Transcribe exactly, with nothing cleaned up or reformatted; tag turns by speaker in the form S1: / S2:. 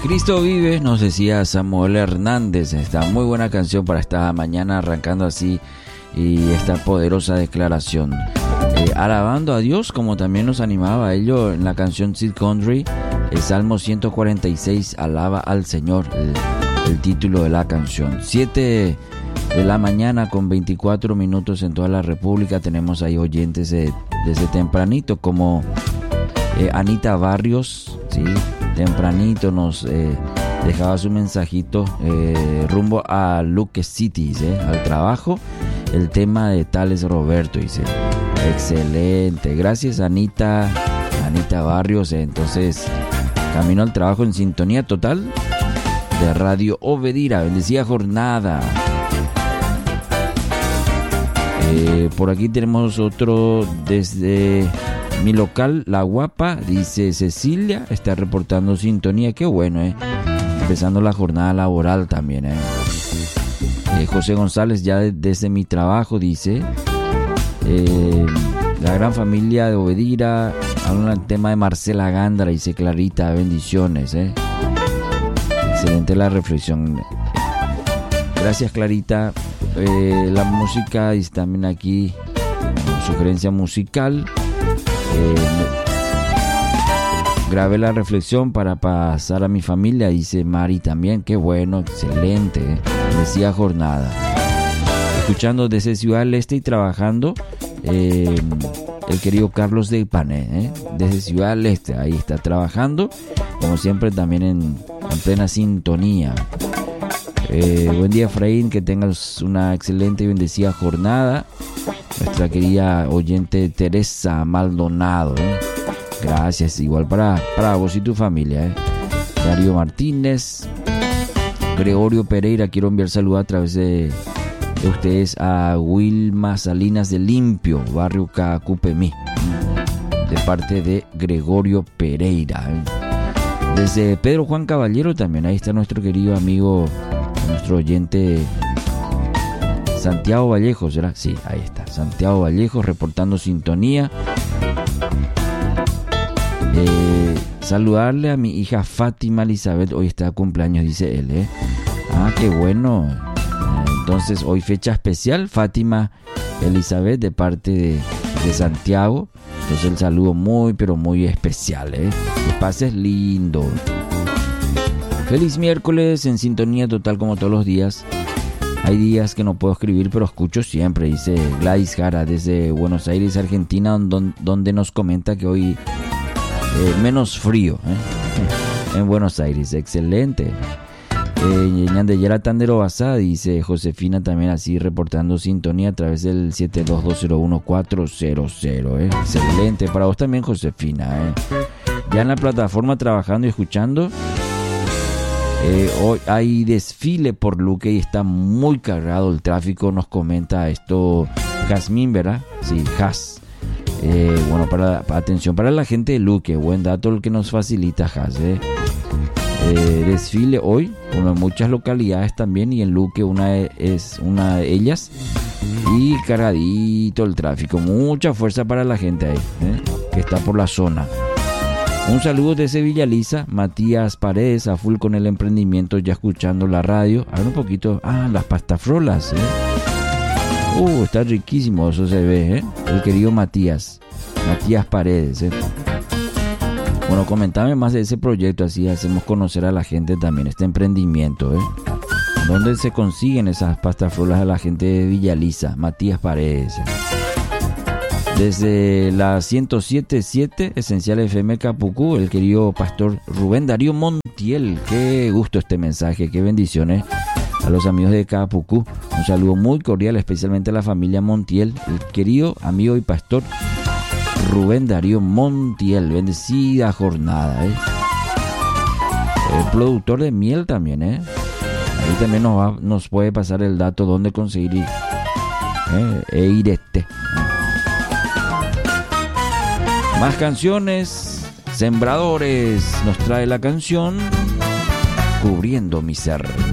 S1: Cristo vive, nos decía Samuel Hernández. Esta muy buena canción para esta mañana, arrancando así y esta poderosa declaración. Eh, alabando a Dios, como también nos animaba a ello en la canción Sid Country, el Salmo ciento cuarenta y seis, alaba al Señor, el, el título de la canción. siete de la mañana con veinticuatro minutos en toda la República. Tenemos ahí oyentes de, desde tempranito, como eh, Anita Barrios, ¿sí? Tempranito nos eh, dejaba su mensajito eh, rumbo a Luque City, ¿sí? Al trabajo. El tema de Tales Roberto, dice. Excelente, gracias Anita, Anita Barrios. Entonces, camino al trabajo en sintonía total de Radio Obedira. Bendecida jornada. Eh, por aquí tenemos otro desde mi local, La Guapa, dice Cecilia, está reportando sintonía. Qué bueno, eh. Empezando la jornada laboral también, eh. Eh, José González, ya de, desde mi trabajo, dice. Eh, la gran familia de Obedira, habla del tema de Marcela Gándara, dice Clarita, bendiciones, eh. Excelente la reflexión. Gracias, Clarita. Eh, la música, dice también aquí, sugerencia musical. Eh, grabé la reflexión para pasar a mi familia, dice Mari también. Qué bueno, excelente, eh. Decía jornada. Escuchando desde Ciudad del Este y trabajando, eh, el querido Carlos de Ipané, eh, desde Ciudad del Este, ahí está trabajando, como siempre también en, en plena sintonía. Eh, buen día, Efraín, que tengas una excelente y bendecida jornada. Nuestra querida oyente Teresa Maldonado, ¿eh? Gracias, igual para, para vos y tu familia, ¿eh? Darío Martínez, Gregorio Pereira, quiero enviar saludos a través de, de ustedes a Wilma Salinas de Limpio, barrio Cacupemí, de parte de Gregorio Pereira, ¿eh? Desde Pedro Juan Caballero también, ahí está nuestro querido amigo, nuestro oyente Santiago Vallejo, ¿será? Sí, ahí está. Santiago Vallejo reportando sintonía. Eh, saludarle a mi hija Fátima Elizabeth. Hoy está de cumpleaños, dice él, ¿eh? Ah, qué bueno. Eh, entonces, hoy fecha especial. Fátima Elizabeth de parte de, de Santiago. Entonces, el saludo muy, pero muy especial, ¿eh? Que pases lindo. Feliz miércoles, en sintonía total como todos los días. Hay días que no puedo escribir, pero escucho siempre, dice Gladys Jara desde Buenos Aires, Argentina, donde, donde nos comenta que hoy eh, menos frío, ¿eh? En Buenos Aires. Excelente. Eh, Ñandeyera Tandero Basá, dice Josefina también así reportando sintonía a través del siete dos dos cero uno cuatro cero cero. ¿eh? Excelente. Para vos también, Josefina. ¿eh? Ya en la plataforma trabajando y escuchando. Eh, hoy hay desfile por Luque y está muy cargado el tráfico, nos comenta esto Jazmín, ¿verdad? Sí, Jaz. Eh, bueno, para, para atención para la gente de Luque, buen dato el que nos facilita Jaz. Eh. Eh, desfile hoy, como en muchas localidades también, y en Luque una es una de ellas. Y cargadito el tráfico, mucha fuerza para la gente ahí, eh, que está por la zona. Un saludo desde Villaliza, Matías Paredes, a full con el emprendimiento, ya escuchando la radio. A ver un poquito, ah, las pastafrolas, ¿eh? Uh, está riquísimo, eso se ve, ¿eh? El querido Matías, Matías Paredes, ¿eh? Bueno, comentame más de ese proyecto, así hacemos conocer a la gente también este emprendimiento, ¿eh? ¿Dónde se consiguen esas pastafrolas a la gente de Villaliza? Matías Paredes, ¿eh? Desde la ciento siete punto siete Esencial F M Capucú, el querido pastor Rubén Darío Montiel. Qué gusto este mensaje, qué bendiciones a los amigos de Capucú. Un saludo muy cordial, especialmente a la familia Montiel, el querido amigo y pastor Rubén Darío Montiel. Bendecida jornada, ¿eh? El productor de miel también, ¿eh? Ahí también nos, va, nos puede pasar el dato dónde conseguir ¿eh? e ir este. Más canciones, Sembradores nos trae la canción Cubriendo mi ser.